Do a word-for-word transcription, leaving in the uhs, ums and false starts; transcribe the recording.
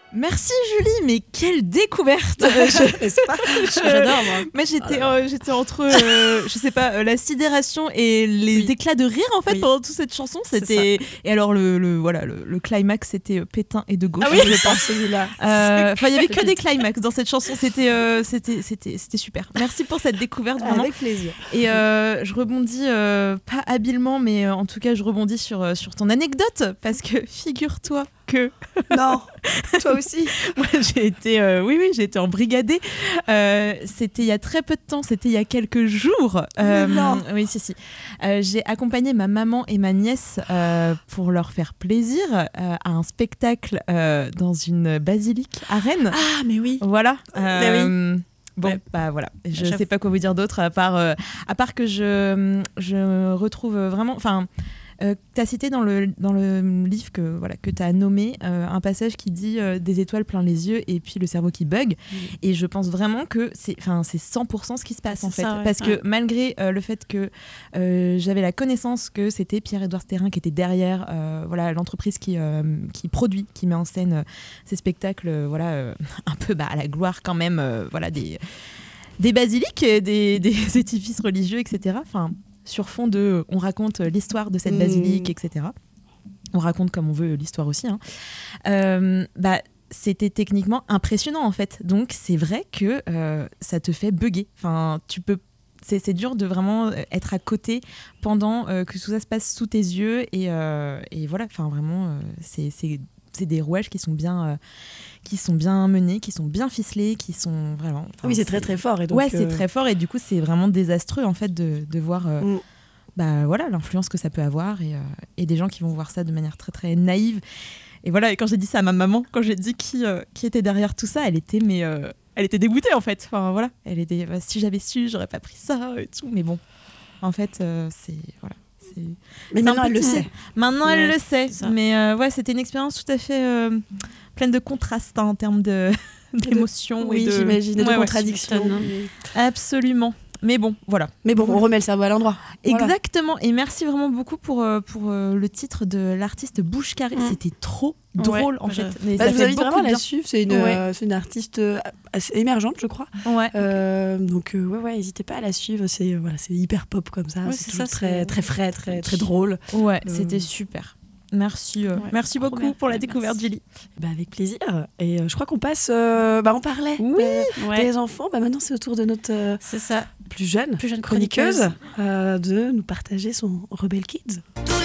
Merci Julie, mais quelle découverte. je, N'est-ce pas je- J'adore, moi. Moi j'étais, euh, j'étais entre, euh, je sais pas, euh, la sidération et les Oui. éclats de rire en fait Oui. pendant toute cette chanson. C'est C'était et alors le, le voilà le, le climax c'était euh, Pétain et de gauche. Ah oui, je pense. celui-là. Euh, Enfin il y avait que des climax dans cette chanson. C'était euh, c'était c'était c'était super. Merci pour cette découverte vraiment. Avec plaisir. Et euh, je rebondis euh, pas habilement, mais euh, en tout cas je rebondis sur euh, sur ton anecdote parce que figure-toi que Non, toi aussi. moi j'ai été euh, oui oui j'ai été embrigadée. Euh, c'était il y a très peu de temps, c'était il y a quelques jours. Euh, Mais non. Oui si si. Euh, j'ai accompagné ma maman et ma nièce euh, pour leur faire plaisir euh, à un spectacle euh, dans une basilique à Rennes. Ah, mais oui. Voilà. Mais Euh, Bon, Ouais. bah voilà. Je J'avoue. sais pas quoi vous dire d'autre à part, euh, à part que je, je retrouve vraiment. Enfin, euh, tu as cité dans le, dans le livre que, voilà, que tu as nommé euh, un passage qui dit euh, des étoiles plein les yeux et puis le cerveau qui bug. Mm. Et je pense vraiment que c'est, c'est cent pour cent ce qui se passe en C'est fait. ça, ouais. Parce Ouais. que malgré euh, le fait que euh, j'avais la connaissance que c'était Pierre-Édouard Sterrin qui était derrière euh, voilà, l'entreprise qui, euh, qui produit, qui met en scène euh, ces spectacles euh, voilà, euh, un peu bah, à la gloire quand même euh, voilà, des, des basiliques, des, des édifices religieux, et cetera. Enfin, sur fond de... On raconte l'histoire de cette Mmh. basilique, et cetera. On raconte comme on veut l'histoire aussi. Hein. Euh, bah, c'était techniquement impressionnant, en fait. Donc, c'est vrai que euh, ça te fait bugger. Enfin, tu peux... C'est, c'est dur de vraiment être à côté pendant euh, que tout ça se passe sous tes yeux. Et, euh, et voilà, enfin, vraiment, euh, c'est... c'est c'est des rouages qui sont bien euh, qui sont bien menés, qui sont bien ficelés, qui sont vraiment enfin, Oui, c'est très très fort. Et donc, ouais, c'est euh, très fort et du coup c'est vraiment désastreux en fait de, de voir euh, Mm. bah voilà l'influence que ça peut avoir et, euh, et des gens qui vont voir ça de manière très très naïve. Et voilà, et quand j'ai dit ça à ma maman, quand j'ai dit qui euh, qui était derrière tout ça, elle était mais euh, elle était dégoûtée en fait. Enfin voilà, elle était bah, si j'avais su, j'aurais pas pris ça et tout, mais bon. En fait, euh, c'est voilà. C'est... Mais c'est maintenant, un elle le petit- sait. Maintenant, Ouais, elle le sait. c'est ça. Mais euh, ouais, c'était une expérience tout à fait euh, pleine de contrastes hein, en termes de, d'émotions. Oui, et de... j'imagine. Et de Ouais, ouais. contradictions. Absolument. Mais bon, voilà. Mais bon, on remet le cerveau à l'endroit. Voilà. Exactement. Et merci vraiment beaucoup pour, euh, pour euh, le titre de l'artiste Bouche Carrée. Mm. C'était trop drôle en Ouais, fait. je- Mais Bah, ça je vous fait invite beaucoup vraiment à de la bien. suivre. C'est une, Ouais. euh, c'est une artiste euh, assez émergente, je crois. Ouais. Euh, donc euh, ouais, ouais, n'hésitez pas à la suivre. C'est euh, voilà, c'est hyper pop comme ça. Ouais, c'est c'est toujours ça, très c'est- très frais, très très drôle. Ouais, Euh, c'était super. Merci, euh, Ouais, merci trop beaucoup bien. pour la Ouais, découverte, merci. Julie. Bah, avec plaisir. Et euh, je crois qu'on passe. euh, bah, on parlait Oui. euh, Ouais. des enfants. Bah, maintenant, c'est au tour de notre euh, C'est ça. plus jeune, Plus jeune chroniqueuse chroniqueuse. euh, de nous partager son Rebel Kids. Tout